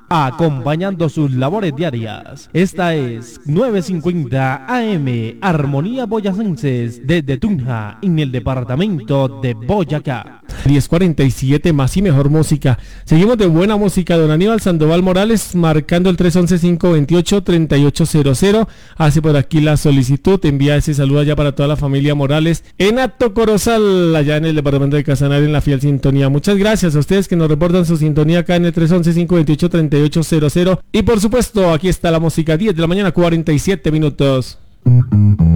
acompañando sus labores diarias. Esta es 950 AM, Armonía Boyacenses, desde Tunja, en el departamento de Boyacá. 10:47, más y mejor música. Seguimos de buena música. Don Aníbal Sandoval Morales marcando el 311-528-3800. Hace por aquí la solicitud. Envía ese saludo allá para toda la familia Morales en Hato Corozal, allá en el departamento de Casanare, en la fiel sintonía. Muchas gracias a ustedes que nos reportan su sintonía acá en el 311-528-3800. Y por supuesto, aquí está la música. 10 de la mañana, 47 minutos.